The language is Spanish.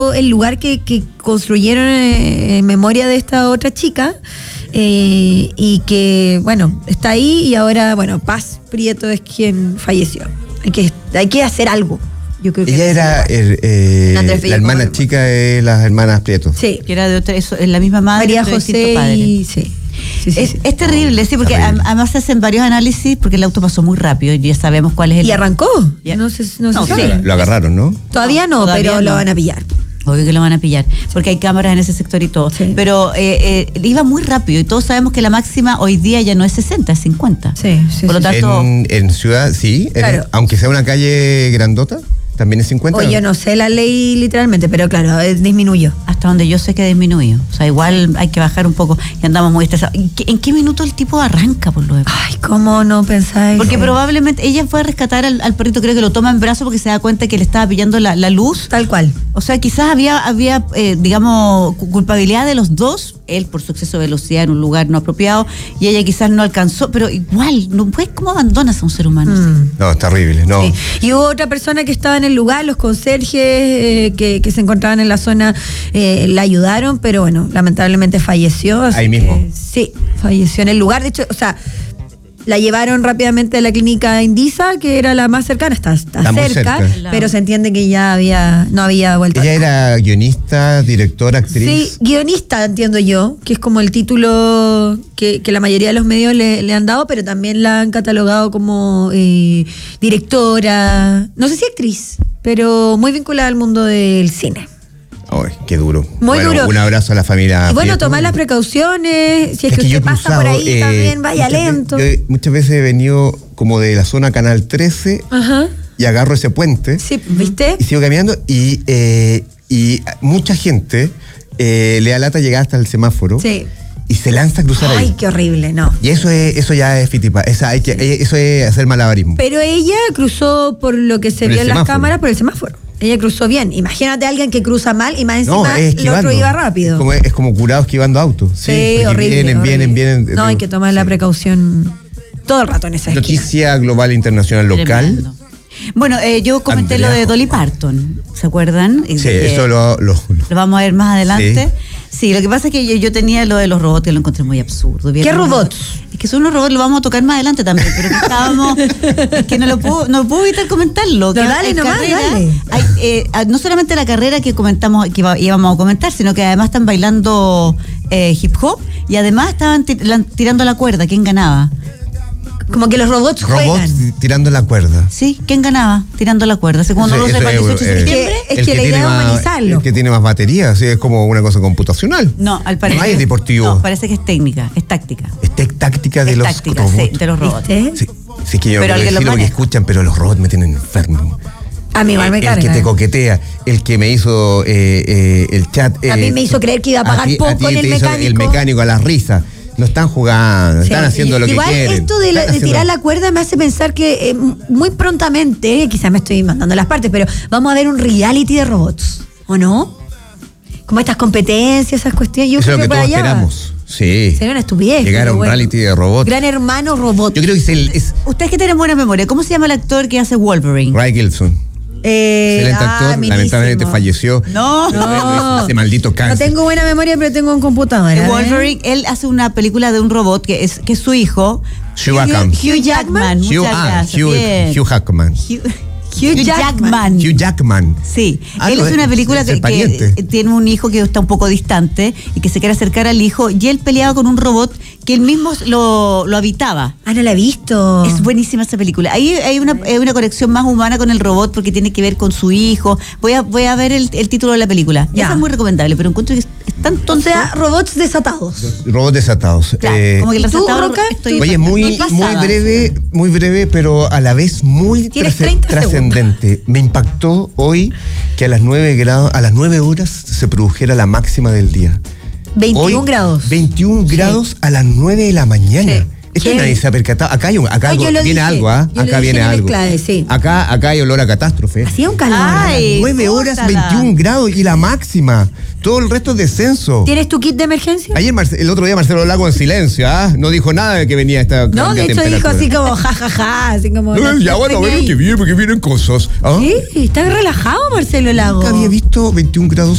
el lugar que construyeron en memoria de esta otra chica, y que, bueno, está ahí y ahora, bueno, Paz Prieto es quien falleció. Hay que hacer algo. Yo creo que ella era la hermana chica de las hermanas Prieto. Sí. Que era de otra, eso, es la misma madre, María José y sí. Es terrible, sí, porque además se hacen varios análisis, porque el auto pasó muy rápido y ya sabemos cuál es el... ¿Y arrancó? Ya. No sé. Sí. Lo agarraron, ¿no? Todavía no, pero lo van a pillar. Obvio que lo van a pillar, porque hay cámaras en ese sector y todo. Sí. Pero iba muy rápido y todos sabemos que la máxima hoy día ya no es 60, es 50. Sí. Por lo tanto... En ciudad, sí, claro. Aunque sea una calle grandota, también es 50. Oye, yo no sé la ley literalmente, pero claro, disminuyó. Hasta donde yo sé que disminuyó. O sea, igual hay que bajar un poco y andamos muy estresados. ¿En qué minuto el tipo arranca por lo demás? Ay, ¿cómo no pensáis? Porque probablemente ella fue a rescatar al perrito, creo que lo toma en brazo porque se da cuenta que le estaba pillando la luz. Tal cual. O sea, quizás había digamos, culpabilidad de los dos, él por su exceso de velocidad en un lugar no apropiado y ella quizás no alcanzó, pero igual, no puedes, ¿cómo abandonas a un ser humano? No, es terrible, no. Sí. Y hubo otra persona que estaba en el lugar, los conserjes que se encontraban en la zona la ayudaron, pero bueno, lamentablemente falleció. Ahí mismo. Sí, falleció en el lugar. De hecho, o sea, la llevaron rápidamente a la clínica Indisa, que era la más cercana, está cerca, pero se entiende que ya no había vuelto. Ella era guionista, directora, actriz. Sí, guionista, entiendo yo, que es como el título que la mayoría de los medios le han dado, pero también la han catalogado como directora, no sé si actriz, pero muy vinculada al mundo del cine. Ay, qué duro. Muy duro. Un abrazo a la familia. Y bueno, Prieto. tomar las precauciones, si es que usted pasa por ahí también, vaya lento. Yo muchas veces he venido como de la zona Canal 13 Ajá. y agarro ese puente. Sí, ¿viste? Y sigo caminando y mucha gente le da lata llegar hasta el semáforo. Sí. Y se lanza a cruzar ahí. Ay, qué horrible, no. Y eso ya es fitipa. Eso es hacer malabarismo. Pero ella cruzó, por lo que se vio en las cámaras, por el semáforo. Ella cruzó bien. Imagínate a alguien que cruza mal y más encima el otro iba rápido. Es como curado esquivando autos. Sí, horrible. Vienen. No, hay que tomar la precaución todo el rato en esa esquina. Noticia global, internacional, local. Tremendo. Bueno, yo comenté lo de Dolly Parton, ¿se acuerdan? Sí, eso lo vamos a ver más adelante. Sí, lo que pasa es que yo tenía lo de los robots, que lo encontré muy absurdo. ¿Qué robots? Es que son unos robots, lo vamos a tocar más adelante también, pero que estábamos, es que no puedo evitar comentarlo. No, que dale nomás, dale. No solamente la carrera que comentamos, que íbamos a comentar, sino que además están bailando hip hop y además estaban tirando la cuerda. ¿Quién ganaba? Como que los robots juegan. Tirando la cuerda. Sí, ¿quién ganaba? Tirando la cuerda. Segundo roce para el 18 de septiembre. Es que la idea es humanizarlo. El que tiene más baterías, ¿sí? Es como una cosa computacional. No, al parecer. No hay deportivo. No, parece que es técnica, es táctica. Es táctica de los robots. Sí, de los robots. Sí, que yo pero no decir lo que escuchan, pero los robots me tienen enfermo. A mí igual me carga. El que te coquetea, el que me hizo el chat. A mí me hizo creer que iba a pagar poco en el mecánico. El mecánico a las risas. No están jugando, están haciendo lo que quieren. Igual esto de tirar la cuerda me hace pensar que muy prontamente, quizás me estoy mandando las partes, pero vamos a ver un reality de robots, ¿o no? Como estas competencias, esas cuestiones. Yo eso creo es lo que por todos allá esperamos. Sí. Sería una estupidez. Llegar a un reality de robots. Gran Hermano Robot. Yo creo que es ustedes que tienen buena memoria, ¿cómo se llama el actor que hace Wolverine? Ray Gilson. Excelente actor, lamentablemente falleció. No. Ese maldito cáncer. No tengo buena memoria, pero tengo un computador. Wolverine, él hace una película de un robot que es su hijo. Hugh Jackman. Hugh Jackman. Hugh Jackman. Sí, él es una película que tiene un hijo que está un poco distante y que se quiere acercar al hijo y él peleaba con un robot que él mismo lo habitaba. Ah, no la he visto. Es buenísima esa película. Ahí hay una conexión más humana con el robot porque tiene que ver con su hijo. Voy a ver el título de la película. Esa es muy recomendable, pero encuentro que es tan tonto. O sea, robots desatados. Robots desatados. Claro, como que el desatado. Oye, muy breve, pero a la vez muy trascendente. Me impactó hoy que a las 9 horas se produjera la máxima del día. 21 grados. 21 grados a las 9 de la mañana. Esto nadie se ha percatado. Acá viene algo, ¿ah? Acá viene algo. Clave, sí. Acá hay olor a catástrofe. Hacía un calor. 9 horas, 21 grados y la máxima. Todo el resto es descenso. ¿Tienes tu kit de emergencia? Ayer, el otro día, Marcelo Lago en silencio, ¿ah? No dijo nada de que venía esta. No, de hecho dijo así como jajaja, así como. Ya bueno, a ver que viene, porque vienen cosas. Sí, está relajado Marcelo Lago. Nunca había visto 21 grados